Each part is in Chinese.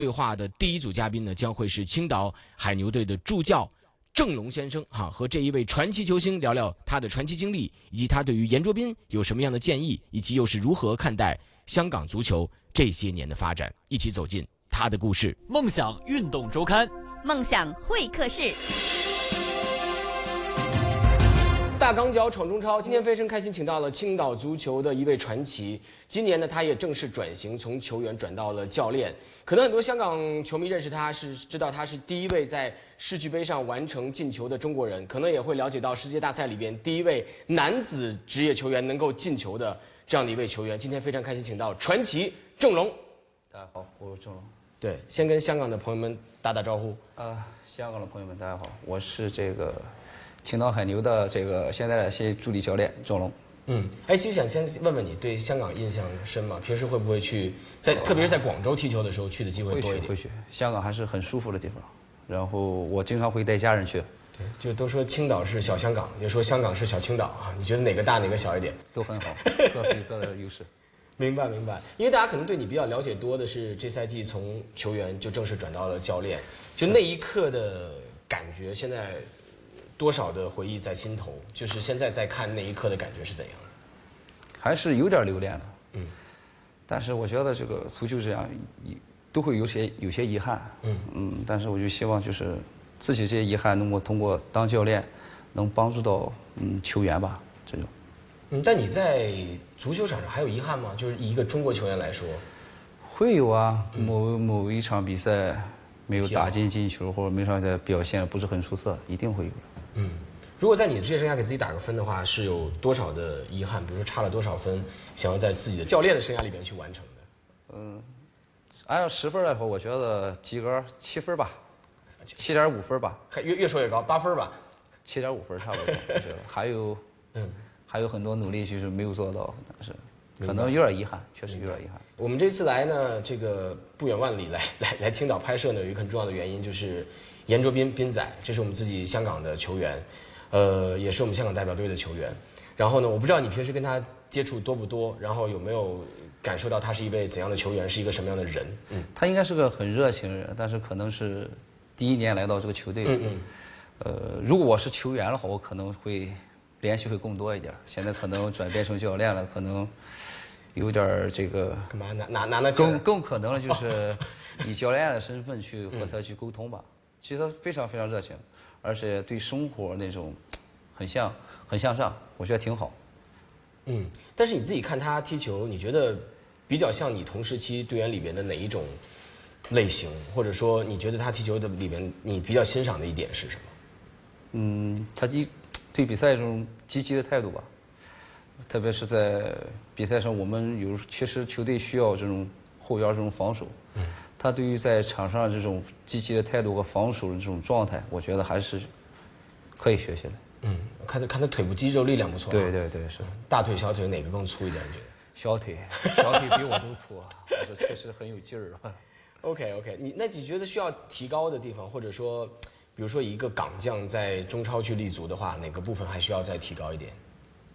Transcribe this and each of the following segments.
对话的第一组嘉宾呢，将会是青岛海牛队的助教郑龙先生和这一位传奇球星聊聊他的传奇经历，以及他对于严卓斌有什么样的建议，以及又是如何看待香港足球这些年的发展，一起走进他的故事。 梦想运动周刊， 梦想会客室。 大港脚闯中超，今天非常开心，请到了青岛足球的一位传奇。今年呢，他也正式转型，从球员转到了教练。可能很多香港球迷认识他是知道他是第一位在世俱杯上完成进球的中国人，可能也会了解到世界大赛里边第一位男子职业球员能够进球的这样的一位球员。今天非常开心，请到传奇郑龙。 大家好，我是郑龙。 对，先跟香港的朋友们打打招呼。 香港的朋友们，大家好，我是青岛海牛的现在的助理教练郑龙。 其实想先问问你，对香港印象深吗？平时会不会去特别是在广州踢球的时候去的机会多一点？ 会去，香港还是很舒服的地方。然后我经常会带家人去。 对，就都说青岛是小香港，也说香港是小青岛啊。你觉得哪个大哪个小一点？ 都很好，各有各的优势。 明白。因为大家可能对你比较了解多的是这赛季从球员就正式转到了教练，就那一刻的感觉，现在多少的回忆在心头？就是现在在看那一刻的感觉是怎样的？ 还是有点留恋的。但是我觉得这个足球这样都会有些遗憾。但是我就希望就是自己这些遗憾能够通过当教练能帮助到球员吧，这种。 但你在足球场上还有遗憾吗？就是以一个中国球员来说， 会有啊。某一场比赛没有打进球，或者某场比赛表现不是很出色，一定会有的。 如果在你的职业生涯给自己打个分的话，是有多少的遗憾？比如说差了多少分，想要在自己的教练的生涯里边去完成的？ 按照10分来说，我觉得及格7分吧，7.5分吧。 越说越高，8分吧。 7.5分差不多，我觉得还有很多努力就是没有做到，但是可能有点遗憾，确实有点遗憾。 我们这次来呢，这个不远万里来青岛拍摄呢，有一个很重要的原因就是严卓斌斌仔，这是我们自己香港的球员，也是我们香港代表队的球员。然后呢，我不知道你平时跟他接触多不多，然后有没有感受到他是一位怎样的球员，是一个什么样的人？ 他应该是个很热情的人，但是可能是第一年来到这个球队。如果我是球员的话，我可能会联系会更多一点。现在可能转变成教练了，可能有点干嘛拿更可能的就是以教练的身份去和他去沟通吧。其实他非常非常热情，而且对生活那种很向上，我觉得挺好。 但是你自己看他踢球，你觉得比较像你同时期队员里边的哪一种类型，或者说你觉得他踢球的里边你比较欣赏的一点是什么？ 他对比赛这种积极的态度吧，特别是在比赛上，我们确实球队需要这种后腰这种防守。他对于在场上这种积极的态度和防守的这种状态，我觉得还是可以学习的。 看他腿部肌肉力量不错。 对，是。 大腿小腿哪个更粗一点？你觉得？ 小腿比我都粗，我这确实很有劲儿。 OK， 你觉得需要提高的地方，或者说，比如说一个港将在中超去立足的话，哪个部分还需要再提高一点？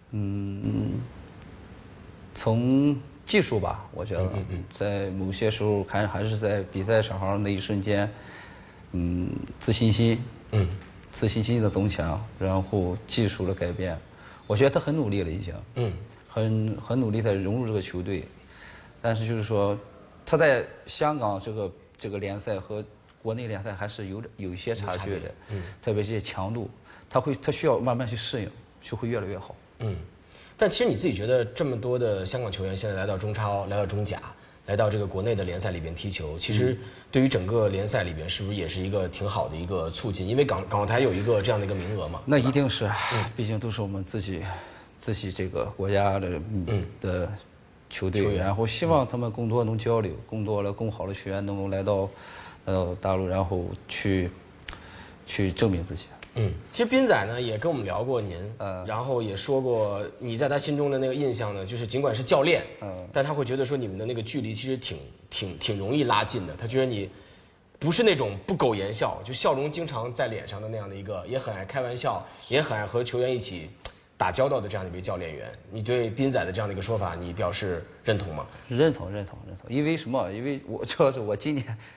从技术吧，我觉得在某些时候还是在比赛场上那一瞬间，自信心的增强，然后技术的改变，我觉得他很努力了已经。很努力在融入这个球队，但是就是说他在香港这个联赛和国内联赛还是有一些差距的。特别这些强度，他需要慢慢去适应，就会越来越好。 但其实你自己觉得这么多的香港球员现在来到中超，来到中甲，来到这个国内的联赛里边踢球，其实对于整个联赛里边是不是也是一个挺好的一个促进？因为港澳台有一个这样的一个名额嘛。那一定是，毕竟都是我们自己这个国家的球队，然后希望他们更多能交流，更好的球员能够来到大陆，然后去证明自己。 其实斌仔呢也跟我们聊过您，然后也说过你在他心中的那个印象呢，就是尽管是教练，但他会觉得说你们的那个距离其实挺容易拉近的。他觉得你不是那种不苟言笑，就笑容经常在脸上的那样的一个，也很爱开玩笑，也很爱和球员一起打交道的这样的一位教练员。你对斌仔的这样的一个说法，你表示认同吗？ 认同。因为什么？因为主要是我今年